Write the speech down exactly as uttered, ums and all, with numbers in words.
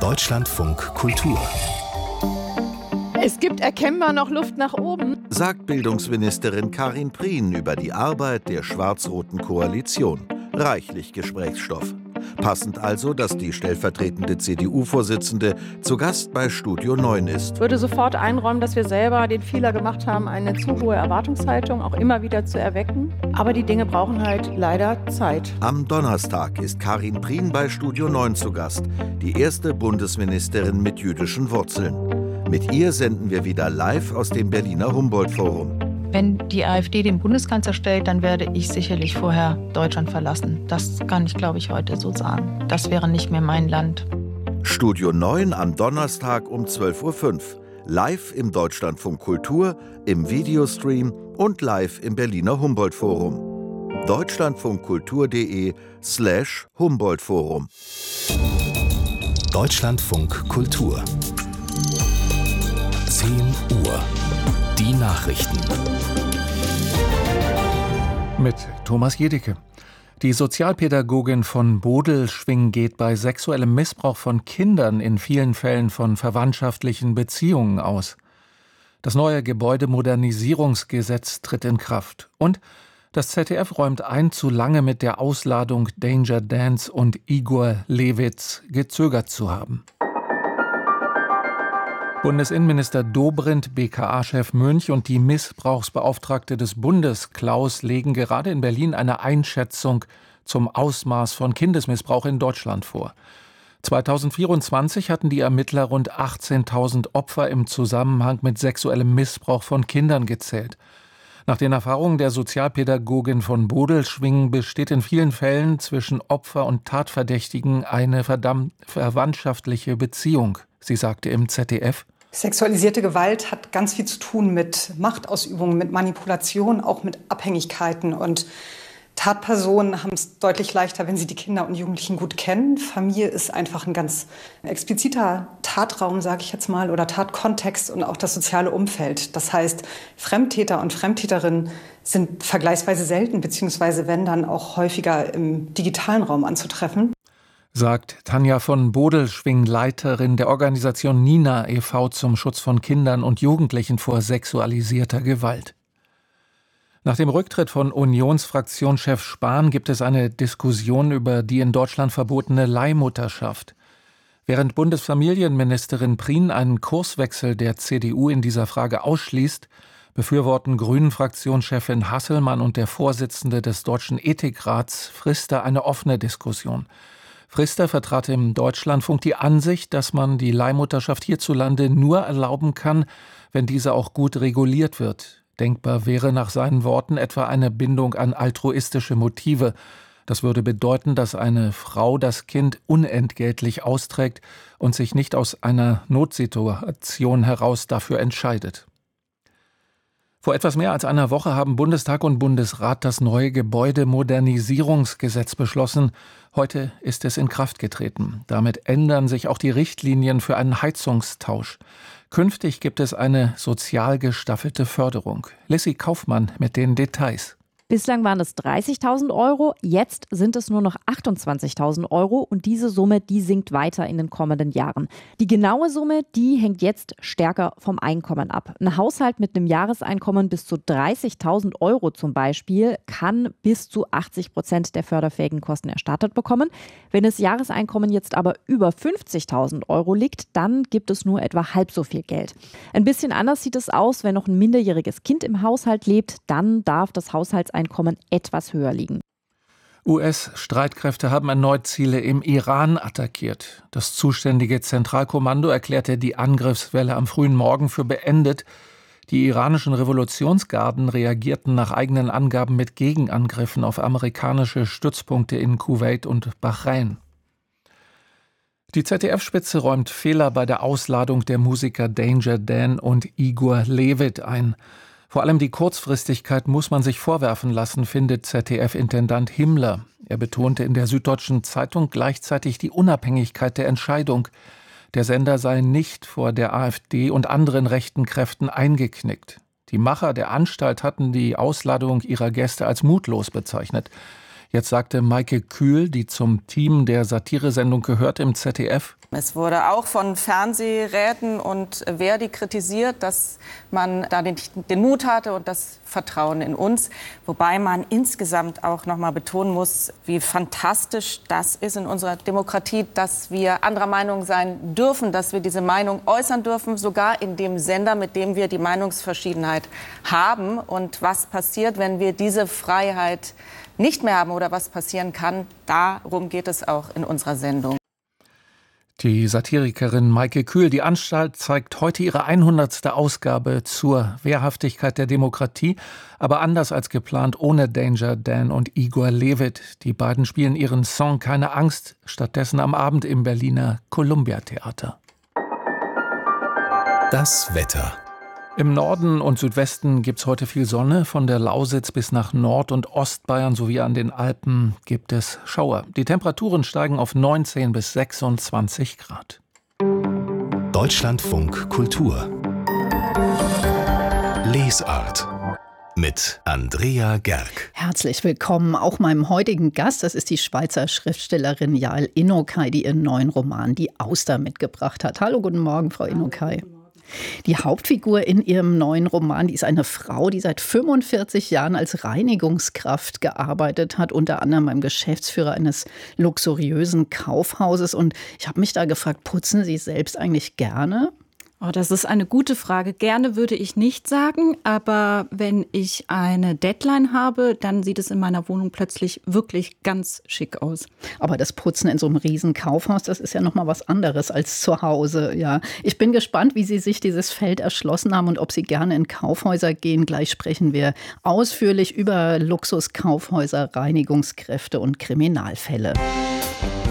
Deutschlandfunk Kultur. Es gibt erkennbar noch Luft nach oben, sagt Bildungsministerin Karin Prien über die Arbeit der schwarz-roten Koalition. Reichlich Gesprächsstoff. Passend also, dass die stellvertretende C D U-Vorsitzende zu Gast bei Studio neun ist. Ich würde sofort einräumen, dass wir selber den Fehler gemacht haben, eine zu hohe Erwartungshaltung auch immer wieder zu erwecken. Aber die Dinge brauchen halt leider Zeit. Am Donnerstag ist Karin Prien bei Studio neun zu Gast, die erste Bundesministerin mit jüdischen Wurzeln. Mit ihr senden wir wieder live aus dem Berliner Humboldt-Forum. Wenn die AfD den Bundeskanzler stellt, dann werde ich sicherlich vorher Deutschland verlassen. Das kann ich, glaube ich, heute so sagen. Das wäre nicht mehr mein Land. Studio neun am Donnerstag um zwölf Uhr fünf. Live im Deutschlandfunk Kultur, im Videostream und live im Berliner Humboldt-Forum. deutschlandfunkkultur.de slash Humboldt-Forum. Deutschlandfunk Kultur. zehn Uhr. Die Nachrichten. Mit Thomas Jedicke. Die Sozialpädagogin von Bodelschwingh geht bei sexuellem Missbrauch von Kindern in vielen Fällen von verwandtschaftlichen Beziehungen aus. Das neue Gebäudemodernisierungsgesetz tritt in Kraft. Und das Z D F räumt ein, zu lange mit der Ausladung Danger Dance und Igor Levits gezögert zu haben. Bundesinnenminister Dobrindt, B K A-Chef Münch und die Missbrauchsbeauftragte des Bundes Klaus legen gerade in Berlin eine Einschätzung zum Ausmaß von Kindesmissbrauch in Deutschland vor. zweitausendvierundzwanzig hatten die Ermittler rund achtzehntausend Opfer im Zusammenhang mit sexuellem Missbrauch von Kindern gezählt. Nach den Erfahrungen der Sozialpädagogin von Bodelschwingh besteht in vielen Fällen zwischen Opfer und Tatverdächtigen eine verdammt verwandtschaftliche Beziehung. Sie sagte im Z D F: Sexualisierte Gewalt hat ganz viel zu tun mit Machtausübung, mit Manipulation, auch mit Abhängigkeiten. Und Tatpersonen haben es deutlich leichter, wenn sie die Kinder und Jugendlichen gut kennen. Familie ist einfach ein ganz expliziter Tatraum, sage ich jetzt mal, oder Tatkontext und auch das soziale Umfeld. Das heißt, Fremdtäter und Fremdtäterinnen sind vergleichsweise selten, beziehungsweise wenn dann auch häufiger im digitalen Raum anzutreffen. Sagt Tanja von Bodelschwingh, Leiterin der Organisation Nina e V zum Schutz von Kindern und Jugendlichen vor sexualisierter Gewalt. Nach dem Rücktritt von Unionsfraktionschef Spahn gibt es eine Diskussion über die in Deutschland verbotene Leihmutterschaft. Während Bundesfamilienministerin Prien einen Kurswechsel der C D U in dieser Frage ausschließt, befürworten Grünen-Fraktionschefin Hasselmann und der Vorsitzende des Deutschen Ethikrats Frister eine offene Diskussion. Frister vertrat im Deutschlandfunk die Ansicht, dass man die Leihmutterschaft hierzulande nur erlauben kann, wenn diese auch gut reguliert wird. Denkbar wäre nach seinen Worten etwa eine Bindung an altruistische Motive. Das würde bedeuten, dass eine Frau das Kind unentgeltlich austrägt und sich nicht aus einer Notsituation heraus dafür entscheidet. Vor etwas mehr als einer Woche haben Bundestag und Bundesrat das neue Gebäudemodernisierungsgesetz beschlossen. Heute ist es in Kraft getreten. Damit ändern sich auch die Richtlinien für einen Heizungstausch. Künftig gibt es eine sozial gestaffelte Förderung. Lissy Kaufmann mit den Details. Bislang waren es dreißigtausend Euro, jetzt sind es nur noch achtundzwanzigtausend Euro und diese Summe, die sinkt weiter in den kommenden Jahren. Die genaue Summe, die hängt jetzt stärker vom Einkommen ab. Ein Haushalt mit einem Jahreseinkommen bis zu dreißigtausend Euro zum Beispiel kann bis zu achtzig Prozent der förderfähigen Kosten erstattet bekommen. Wenn das Jahreseinkommen jetzt aber über fünfzigtausend Euro liegt, dann gibt es nur etwa halb so viel Geld. Ein bisschen anders sieht es aus, wenn noch ein minderjähriges Kind im Haushalt lebt, dann darf das Haushaltseinkommen etwas höher liegen. U S-Streitkräfte haben erneut Ziele im Iran attackiert. Das zuständige Zentralkommando erklärte die Angriffswelle am frühen Morgen für beendet. Die iranischen Revolutionsgarden reagierten nach eigenen Angaben mit Gegenangriffen auf amerikanische Stützpunkte in Kuwait und Bahrain. Die Z D F-Spitze räumt Fehler bei der Ausladung der Musiker Danger Dan und Igor Levit ein. Vor allem die Kurzfristigkeit muss man sich vorwerfen lassen, findet Z D F-Intendant Himmler. Er betonte in der Süddeutschen Zeitung gleichzeitig die Unabhängigkeit der Entscheidung. Der Sender sei nicht vor der AfD und anderen rechten Kräften eingeknickt. Die Macher der Anstalt hatten die Ausladung ihrer Gäste als mutlos bezeichnet. Jetzt sagte Maike Kühl, die zum Team der Satiresendung gehört im Z D F: Es wurde auch von Fernsehräten und Verdi kritisiert, dass man da den, den Mut hatte und das Vertrauen in uns. Wobei man insgesamt auch noch mal betonen muss, wie fantastisch das ist in unserer Demokratie, dass wir anderer Meinung sein dürfen, dass wir diese Meinung äußern dürfen, sogar in dem Sender, mit dem wir die Meinungsverschiedenheit haben. Und was passiert, wenn wir diese Freiheit nicht mehr haben oder was passieren kann, darum geht es auch in unserer Sendung. Die Satirikerin Maike Kühl. Die Anstalt zeigt heute ihre hundertste Ausgabe zur Wehrhaftigkeit der Demokratie, aber anders als geplant ohne Danger Dan und Igor Levit. Die beiden spielen ihren Song Keine Angst stattdessen am Abend im Berliner Columbia-Theater. Das Wetter. Im Norden und Südwesten gibt es heute viel Sonne. Von der Lausitz bis nach Nord- und Ostbayern sowie an den Alpen gibt es Schauer. Die Temperaturen steigen auf neunzehn bis sechsundzwanzig Grad. Deutschlandfunk Kultur. Lesart. Mit Andrea Gerg. Herzlich willkommen auch meinem heutigen Gast. Das ist die Schweizer Schriftstellerin Yael Inokai, die ihren neuen Roman Die Auster mitgebracht hat. Hallo, guten Morgen, Frau Inokai. Die Hauptfigur in ihrem neuen Roman, die ist eine Frau, die seit fünfundvierzig Jahren als Reinigungskraft gearbeitet hat, unter anderem beim Geschäftsführer eines luxuriösen Kaufhauses. Und ich habe mich da gefragt, putzen Sie selbst eigentlich gerne? Oh, das ist eine gute Frage. Gerne würde ich nicht sagen, aber wenn ich eine Deadline habe, dann sieht es in meiner Wohnung plötzlich wirklich ganz schick aus. Aber das Putzen in so einem riesen Kaufhaus, das ist ja noch mal was anderes als zu Hause. Ja. Ich bin gespannt, wie Sie sich dieses Feld erschlossen haben und ob Sie gerne in Kaufhäuser gehen. Gleich sprechen wir ausführlich über Luxuskaufhäuser, Reinigungskräfte und Kriminalfälle.